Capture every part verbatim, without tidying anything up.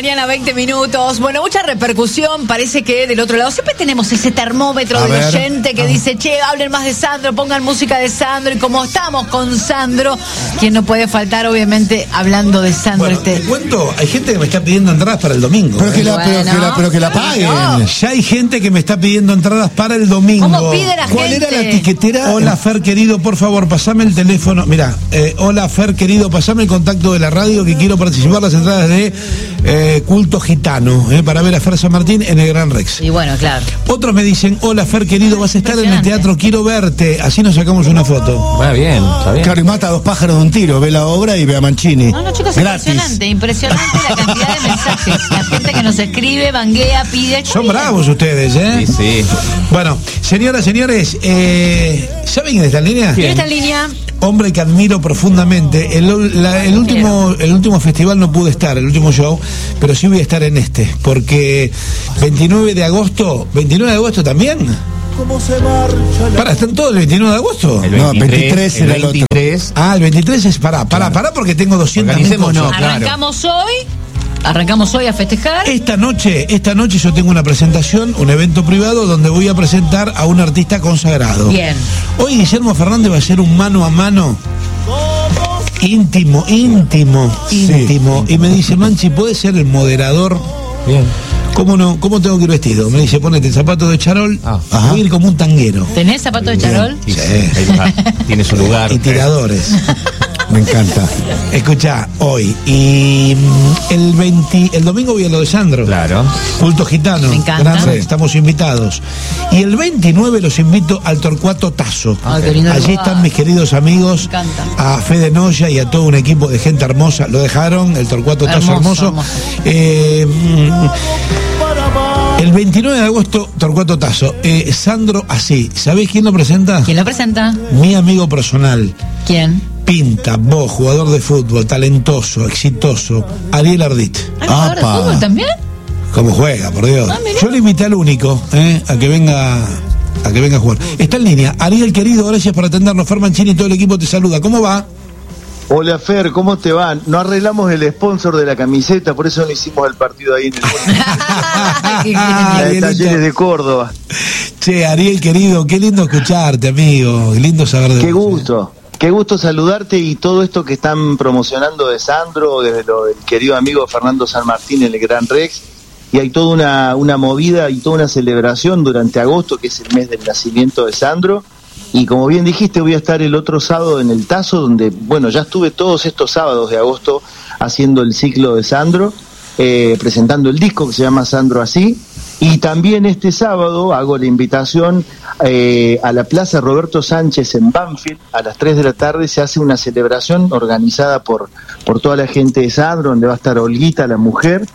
mañana, veinte minutos. Bueno, mucha repercusión. Parece que del otro lado siempre tenemos ese termómetro A del ver. oyente que Ah. dice, che, hablen más de Sandro, pongan música de Sandro. Y como estamos con Sandro, quien no puede faltar, obviamente, hablando de Sandro. Bueno, este... te cuento, hay gente que me está pidiendo entradas para el domingo. Pero ¿eh? que la, pero que Bueno. la, pero que la paguen. No. Ya hay gente que me está pidiendo entradas para el domingo. ¿Cómo pide la ¿Cuál gente? era la tiquetera? Hola Fer querido, por favor, pasame el teléfono. Mirá, eh, hola Fer querido, pasame el contacto de la radio que quiero participar las entradas de eh, Culto Gitano, eh, para ver a Fer San Martín en el Gran Rex. Y bueno, claro. Otros me dicen, hola Fer querido, vas a estar en el teatro, quiero verte. Así nos sacamos una foto. Bueno, bien, está bien. Claro, y mata a dos pájaros de un tiro. Ve la obra y ve a Mancini. No, no, chicos, Gratis. impresionante, impresionante la cantidad de mensajes. La gente que nos escribe, banguea, pide. Son bravos ustedes, ¿eh? Sí, sí. Bueno, señoras, señores, eh, ¿saben quién está en línea? ¿Quién está en línea? Hombre que admiro profundamente. El, la- el último el último festival no pude estar, el último show, pero sí voy a estar en este, porque veintinueve de agosto, ¿veintinueve de agosto también? Para, ¿están todos el veintinueve de agosto? El No, veintitrés, veintitrés el era el otro. veintitrés. Ah, el veintitrés es pará, pará, pará porque tengo doscientas mil Organicemos, cosas. no, claro. Arrancamos hoy. Arrancamos hoy a festejar. Esta noche, esta noche yo tengo una presentación, un evento privado donde voy a presentar a un artista consagrado. Bien. Hoy Guillermo Fernández va a hacer un mano a mano íntimo, íntimo, Sí. íntimo. Y me dice, Manchi, ¿puede ser el moderador? Bien. ¿Cómo no? ¿Cómo tengo que ir vestido? Me dice, ponete el zapato de charol, Ah. voy a ir como un tanguero. ¿Tenés zapato de charol? Sí, Sí. ahí va. Tiene su lugar. Y tiradores. Me encanta. Escuchá, hoy. Y mm, el veinte, el domingo voy a lo de Sandro. Claro. Culto Gitano. Me encanta. Gran Rex, estamos invitados. Y el veintinueve los invito al Torcuato Tazo. Ay, qué lindo Allí lugar. están mis queridos amigos, Me encanta. a Fede Noya y a todo un equipo de gente hermosa. Lo dejaron, el Torcuato Tazo Hermoso, hermoso. hermoso. Eh, mm, el veintinueve de agosto, Torcuato Tazo. Eh, Sandro Así. ¿Sabés quién lo presenta? ¿Quién lo presenta? Mi amigo personal. ¿Quién? Pinta, vos, jugador de fútbol, talentoso, exitoso, Ariel Ardit. ¿Ah, jugador de Apa. fútbol también? ¿Cómo juega, por Dios? Ah, mirá. Yo le invité al único, ¿eh? a que venga a que venga a jugar. Está en línea. Ariel, querido, gracias por atendernos. Fer Mancini y todo el equipo te saluda. ¿Cómo va? Hola Fer, ¿cómo te va? No arreglamos el sponsor de la camiseta, por eso no hicimos el partido ahí en el Qué genio. la de Arielito. Talleres de Córdoba. Che, Ariel, querido, qué lindo escucharte, amigo. Qué lindo saber de Qué vos, ¿eh? gusto, qué gusto saludarte y todo esto que están promocionando de Sandro, desde lo del querido amigo Fernando San Martín en el Gran Rex. Y hay toda una, una movida y toda una celebración durante agosto, que es el mes del nacimiento de Sandro. Y como bien dijiste, voy a estar el otro sábado en el Tazo, donde, bueno, ya estuve todos estos sábados de agosto haciendo el ciclo de Sandro, eh, presentando el disco que se llama Sandro Así. Y también este sábado hago la invitación eh, a la Plaza Roberto Sánchez en Banfield. A las tres de la tarde se hace una celebración organizada por, por toda la gente de Sandro, donde va a estar Olguita, la mujer,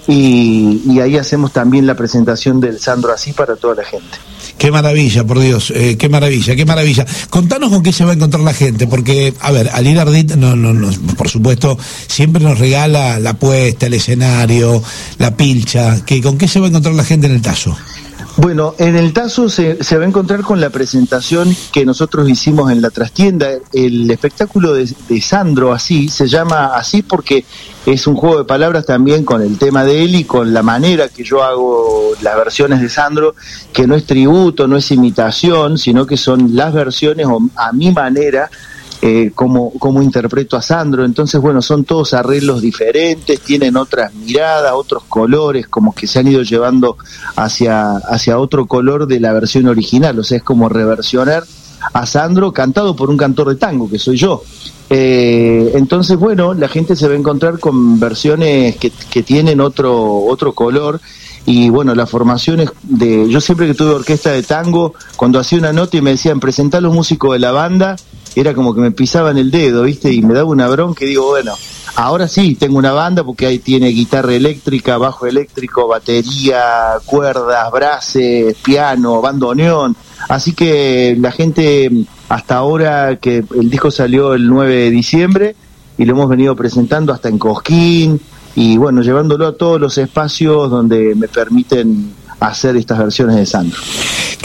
y, y ahí hacemos también la presentación del Sandro Así para toda la gente. Qué maravilla, por Dios, eh, qué maravilla, qué maravilla. Contanos con qué se va a encontrar la gente, porque, a ver, Ariel Ardit, no, no, no, por supuesto, siempre nos regala la puesta, el escenario, la pilcha, que, ¿con qué se va a encontrar la gente en el Tazo? Bueno, en el Tazo se, se va a encontrar con la presentación que nosotros hicimos en la trastienda. El espectáculo de, de Sandro Así se llama así porque es un juego de palabras también con el tema de él y con la manera que yo hago las versiones de Sandro, que no es tributo, no es imitación, sino que son las versiones o a mi manera. Eh, como, como interpreto a Sandro. Entonces, bueno, son todos arreglos diferentes, tienen otras miradas, otros colores, como que se han ido llevando hacia, hacia otro color de la versión original, o sea, es como reversionar a Sandro cantado por un cantor de tango, que soy yo. Eh, entonces, bueno, la gente se va a encontrar con versiones que, que tienen otro, otro color. Y bueno, las formaciones de... Yo siempre que tuve orquesta de tango, cuando hacía una nota y me decían, presentá a los músicos de la banda, era como que me pisaban el dedo, ¿viste? Y me daba una bronca y digo, bueno, ahora sí, tengo una banda porque ahí tiene guitarra eléctrica, bajo eléctrico, batería, cuerdas, brases, piano, bandoneón. Así que la gente, hasta ahora que el disco salió el nueve de diciembre, y lo hemos venido presentando hasta en Cosquín, y bueno, llevándolo a todos los espacios donde me permiten hacer estas versiones de Sandro.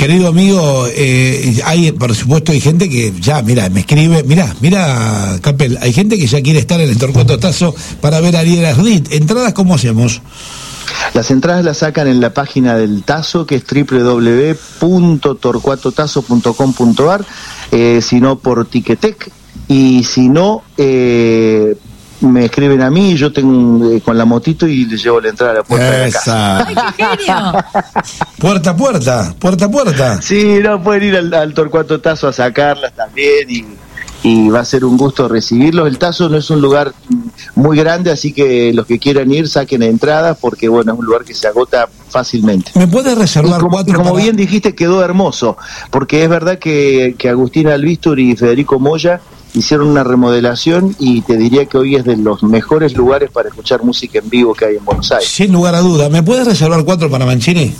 Querido amigo, eh, hay, por supuesto, hay gente que ya, mira, me escribe, mira, mira, Capel, hay gente que ya quiere estar en el Torcuato Tazo para ver a Ariel Ardit. ¿Entradas cómo hacemos? Las entradas las sacan en la página del Tazo, que es doble u doble u doble u punto torcuato tazo punto com punto a r, eh, si no por Ticketek, y si no, eh, me escriben a mí, yo tengo un, eh, con la motito y les llevo la entrada a la puerta de la casa. ¡Ay, qué genio! Puerta a puerta, puerta a puerta. Sí, no, pueden ir al, al Torcuato Tazo a sacarlas también y, y va a ser un gusto recibirlos. El Tazo no es un lugar muy grande, así que los que quieran ir saquen entradas porque, bueno, es un lugar que se agota fácilmente. ¿Me puedes reservar y como, cuatro? y como para... bien dijiste, quedó hermoso, porque es verdad que, que Agustín Albistur y Federico Moya hicieron una remodelación y te diría que hoy es de los mejores lugares para escuchar música en vivo que hay en Buenos Aires. Sin lugar a duda. ¿Me puedes reservar cuatro para Mancini?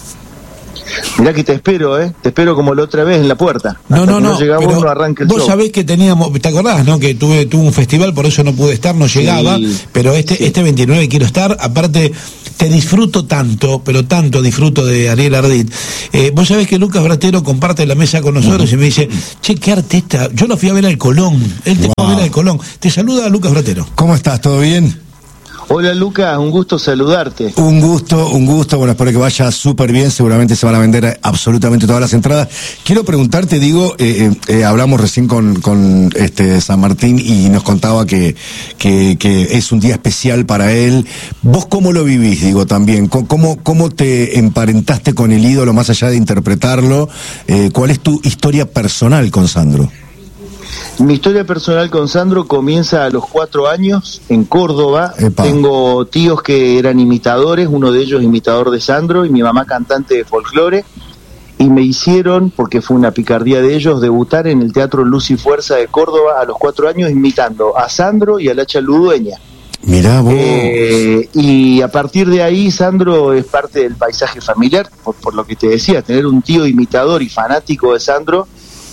Mirá que te espero, ¿eh? Te espero como la otra vez en la puerta. No, no, no. no llegamos, pero no arranca el vos show. sabés que teníamos, ¿te acordás, no? Que tuve, tuve un festival, por eso no pude estar, no llegaba, Sí, pero este, sí. este veintinueve quiero estar. Aparte, te disfruto tanto, pero tanto disfruto de Ariel Ardit. Eh, vos sabés que Lucas Bratero comparte la mesa con nosotros uh-huh. y me dice, che, qué artista. Yo lo fui a ver al Colón. Él te Wow. fue a ver al Colón. Te saluda Lucas Bratero. ¿Cómo estás? ¿Todo bien? Hola Lucas, un gusto saludarte. Un gusto, un gusto, bueno, espero que vaya súper bien, seguramente se van a vender absolutamente todas las entradas. Quiero preguntarte, digo, eh, eh, hablamos recién con, con este San Martín y nos contaba que, que, que es un día especial para él. ¿Vos cómo lo vivís, digo, también? ¿Cómo, cómo te emparentaste con el ídolo más allá de interpretarlo? Eh, ¿Cuál es tu historia personal con Sandro? Mi historia personal con Sandro comienza a los cuatro años en Córdoba. Epa. Tengo tíos que eran imitadores, uno de ellos imitador de Sandro y mi mamá cantante de folclore. Y me hicieron, porque fue una picardía de ellos, debutar en el Teatro Luz y Fuerza de Córdoba a los cuatro años imitando a Sandro y a Lacha Ludueña. Mirá vos. Eh, y a partir de ahí Sandro es parte del paisaje familiar, por, por lo que te decía, tener un tío imitador y fanático de Sandro.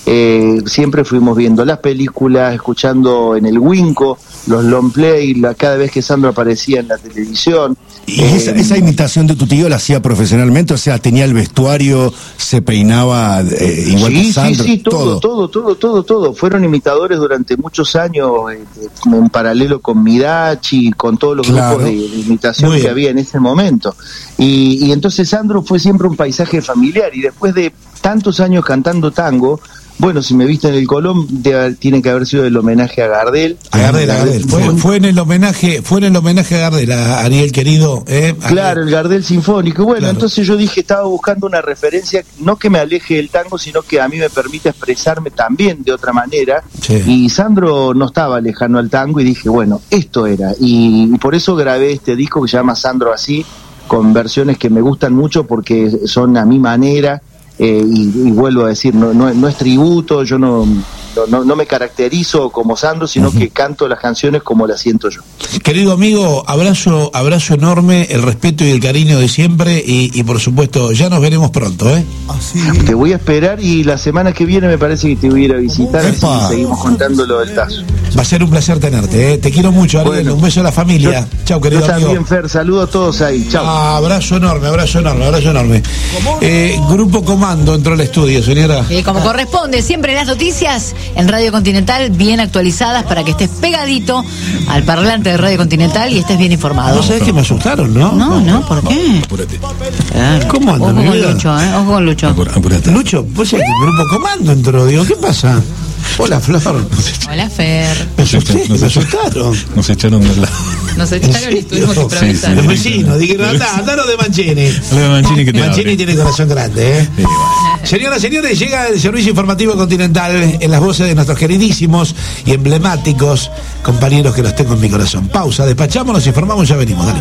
Eh, siempre fuimos viendo las películas, escuchando en el Winco, los long play, la, cada vez que Sandro aparecía en la televisión. ¿Y eh, esa, esa imitación de tu tío la hacía profesionalmente? O sea, tenía el vestuario, se peinaba eh, igual sí, que Sandro. Sí, sí, todo, todo, todo, todo, todo. Fueron imitadores durante muchos años, eh, en paralelo con Midachi, con todos los Claro. grupos de, de imitación Muy que bien. había en ese momento. Y, y entonces Sandro fue siempre un paisaje familiar, y después de tantos años cantando tango, bueno, si me viste en el Colón, debe- tiene que haber sido el homenaje a Gardel. A Gardel, a Gardel. Fue, fue en el homenaje, fue en el homenaje a Gardel, a Ariel querido. Eh, a- Claro, el Gardel Sinfónico. Bueno, Claro. entonces yo dije, estaba buscando una referencia, no que me aleje del tango, sino que a mí me permite expresarme también de otra manera. Sí. Y Sandro no estaba lejano al tango y dije, bueno, esto era. Y, y por eso grabé este disco que se llama Sandro Así, con versiones que me gustan mucho porque son a mi manera. Eh, y, y vuelvo a decir, no, no, no es tributo, yo no, no, no me caracterizo como Sandro, sino uh-huh. que canto las canciones como las siento yo. Querido amigo, abrazo, abrazo enorme, el respeto y el cariño de siempre y, y por supuesto, ya nos veremos pronto, ¿eh? Así. Te voy a esperar y la semana que viene me parece que te voy a ir a visitar, así Epa. seguimos contando lo del Tazo. Va a ser un placer tenerte, ¿eh? Te quiero mucho, Ariel, Bueno, un beso a la familia. Yo- Chau, querido Yo amigo. también, Fer, saludo a todos ahí, chao. Ah, abrazo enorme, abrazo enorme, abrazo enorme. Eh, Grupo Comando entró al estudio, señora. Y como corresponde, siempre las noticias en Radio Continental bien actualizadas para que estés pegadito al parlante de Radio Continental y estés bien informado. ¿Vos sabés que me asustaron, no? No, no, ¿por qué? Apúrate. ¿Cómo Ojo andan, mi con vida? Lucho, ¿eh? Ojo con Lucho. Apúrate. Lucho, vos sabés que el Grupo Comando entró, digo, ¿qué pasa? Hola, Flor. Hola, Fer. Me asusté, me asustaron. Nos echaron del lado. Nos echaron y tuvimos que improvisar. Los vecinos dijeron, anda, andanos de Manchini. Habla de Mancini que te Mancini abre. tiene corazón grande, ¿eh? Sí, bueno. Señoras y señores, llega el servicio informativo continental en las voces de nuestros queridísimos y emblemáticos compañeros que los tengo en mi corazón. Pausa, despachamos, nos informamos, ya venimos, dale.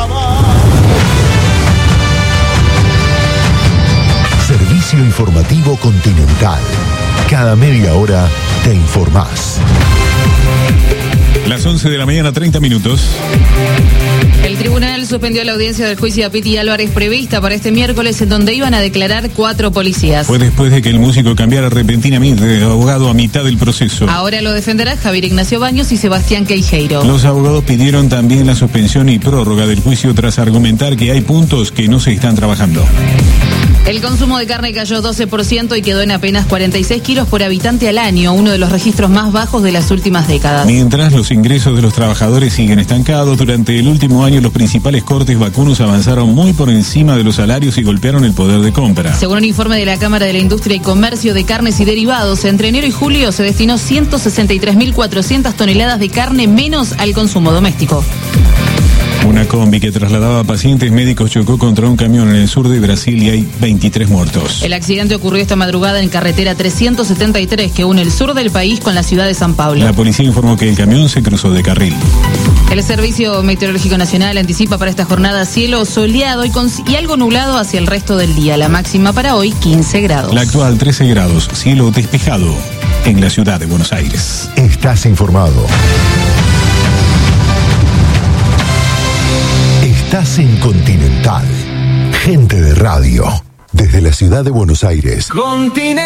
Servicio informativo Continental. Cada media hora te informás. Las once de la mañana, treinta minutos. El tribunal suspendió la audiencia del juicio a Piti Álvarez prevista para este miércoles, en donde iban a declarar cuatro policías. Fue después de que el músico cambiara repentinamente de abogado a mitad del proceso. Ahora lo defenderá Javier Ignacio Baños y Sebastián Queijeiro. Los abogados pidieron también la suspensión y prórroga del juicio tras argumentar que hay puntos que no se están trabajando. El consumo de carne cayó doce por ciento y quedó en apenas cuarenta y seis kilos por habitante al año, uno de los registros más bajos de las últimas décadas. Mientras los ingresos de los trabajadores siguen estancados, durante el último año los principales cortes vacunos avanzaron muy por encima de los salarios y golpearon el poder de compra. Según un informe de la Cámara de la Industria y Comercio de Carnes y Derivados, entre enero y julio se destinó ciento sesenta y tres mil cuatrocientas toneladas de carne menos al consumo doméstico. Una combi que trasladaba pacientes médicos chocó contra un camión en el sur de Brasil y hay veintitrés muertos. El accidente ocurrió esta madrugada en carretera trescientos setenta y tres que une el sur del país con la ciudad de San Pablo. La policía informó que el camión se cruzó de carril. El Servicio Meteorológico Nacional anticipa para esta jornada cielo soleado y, con, y algo nublado hacia el resto del día. La máxima para hoy, quince grados. La actual, trece grados, cielo despejado en la ciudad de Buenos Aires. Estás informado. Estás en Continental. Gente de radio. Desde la ciudad de Buenos Aires. Continental.